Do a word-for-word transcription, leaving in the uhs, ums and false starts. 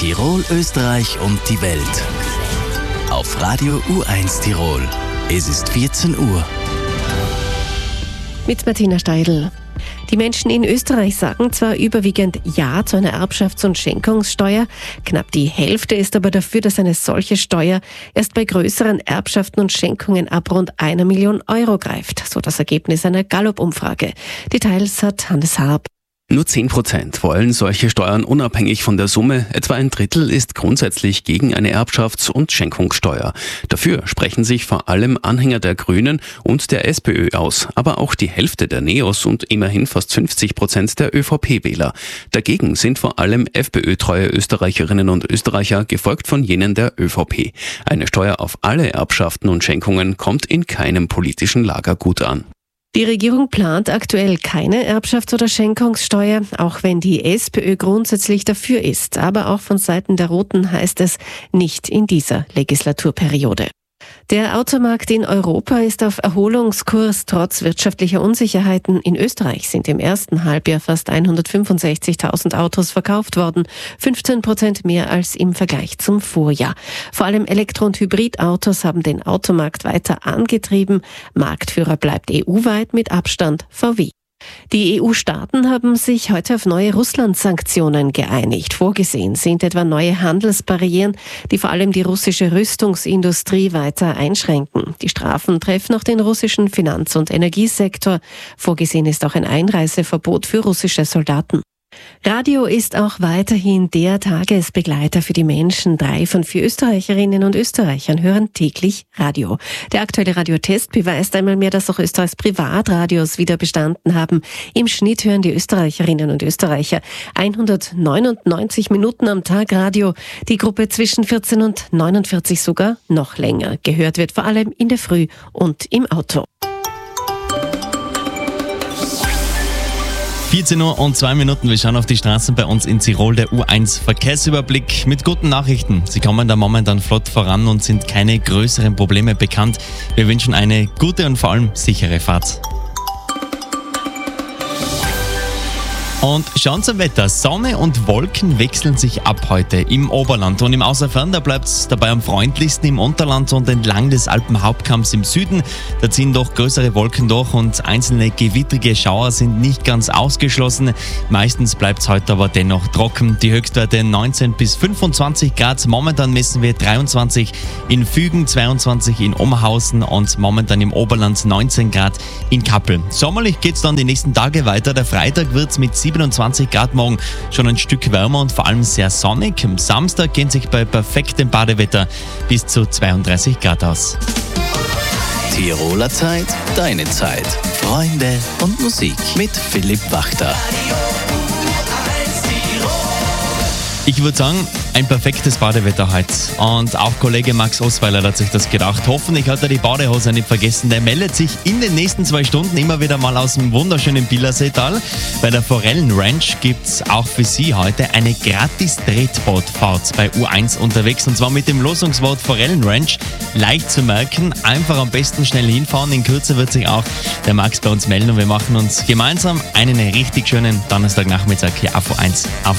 Tirol, Österreich und die Welt. Auf Radio U eins Tirol. Es ist vierzehn Uhr. Mit Martina Steidl. Die Menschen in Österreich sagen zwar überwiegend Ja zu einer Erbschafts- und Schenkungssteuer, knapp die Hälfte ist aber dafür, dass eine solche Steuer erst bei größeren Erbschaften und Schenkungen ab rund einer Million Euro greift, so das Ergebnis einer Gallup-Umfrage. Details hat Hannes Harb. Nur zehn Prozent wollen solche Steuern unabhängig von der Summe. Etwa ein Drittel ist grundsätzlich gegen eine Erbschafts- und Schenkungssteuer. Dafür sprechen sich vor allem Anhänger der Grünen und der SPÖ aus, aber auch die Hälfte der Neos und immerhin fast fünfzig Prozent der ÖVP-Wähler. Dagegen sind vor allem FPÖ-treue Österreicherinnen und Österreicher, gefolgt von jenen der ÖVP. Eine Steuer auf alle Erbschaften und Schenkungen kommt in keinem politischen Lager gut an. Die Regierung plant aktuell keine Erbschafts- oder Schenkungssteuer, auch wenn die SPÖ grundsätzlich dafür ist. Aber auch von Seiten der Roten heißt es, nicht in dieser Legislaturperiode. Der Automarkt in Europa ist auf Erholungskurs trotz wirtschaftlicher Unsicherheiten. In Österreich sind im ersten Halbjahr fast hundertfünfundsechzigtausend Autos verkauft worden, fünfzehn Prozent mehr als im Vergleich zum Vorjahr. Vor allem Elektro- und Hybridautos haben den Automarkt weiter angetrieben. Marktführer bleibt E U-weit mit Abstand V W. Die E U-Staaten haben sich heute auf neue Russland-Sanktionen geeinigt. Vorgesehen sind etwa neue Handelsbarrieren, die vor allem die russische Rüstungsindustrie weiter einschränken. Die Strafen treffen auch den russischen Finanz- und Energiesektor. Vorgesehen ist auch ein Einreiseverbot für russische Soldaten. Radio ist auch weiterhin der Tagesbegleiter für die Menschen. Drei von vier Österreicherinnen und Österreichern hören täglich Radio. Der aktuelle Radiotest beweist einmal mehr, dass auch Österreichs Privatradios wieder bestanden haben. Im Schnitt hören die Österreicherinnen und Österreicher hundertneunundneunzig Minuten am Tag Radio. Die Gruppe zwischen vierzehn und neunundvierzig sogar noch länger. Gehört wird vor allem in der Früh und im Auto. vierzehn Uhr und zwei Minuten. Wir schauen auf die Straßen bei uns in Tirol, der U eins Verkehrsüberblick mit guten Nachrichten. Sie kommen da momentan flott voran und sind keine größeren Probleme bekannt. Wir wünschen eine gute und vor allem sichere Fahrt. Und schauen zum Wetter. Sonne und Wolken wechseln sich ab heute im Oberland und im Außerfern. Da bleibt es dabei am freundlichsten im Unterland und entlang des Alpenhauptkamms im Süden. Da ziehen doch größere Wolken durch und einzelne gewittrige Schauer sind nicht ganz ausgeschlossen. Meistens bleibt es heute aber dennoch trocken. Die Höchstwerte neunzehn bis fünfundzwanzig Grad. Momentan messen wir dreiundzwanzig in Fügen, zweiundzwanzig in Oberhausen und momentan im Oberland neunzehn Grad in Kappel. Sommerlich geht es dann die nächsten Tage weiter. Der Freitag wird es mit siebenundzwanzig Grad morgen schon ein Stück wärmer und vor allem sehr sonnig. Am Samstag gehen sich bei perfektem Badewetter bis zu zweiunddreißig Grad aus. Tiroler Zeit, deine Zeit. Freunde und Musik mit Philipp Wachter. Ich würde sagen, ein perfektes Badewetter heute. Und auch Kollege Max Osweiler hat sich das gedacht. Hoffentlich hat er die Badehose nicht vergessen. Der meldet sich in den nächsten zwei Stunden immer wieder mal aus dem wunderschönen Billerseetal. Bei der Forellen Ranch gibt es auch für Sie heute eine gratis Tretbootfahrt bei U eins unterwegs. Und zwar mit dem Losungswort Forellen Ranch. Leicht zu merken, einfach am besten schnell hinfahren. In Kürze wird sich auch der Max bei uns melden und wir machen uns gemeinsam einen richtig schönen Donnerstagnachmittag hier auf U eins auf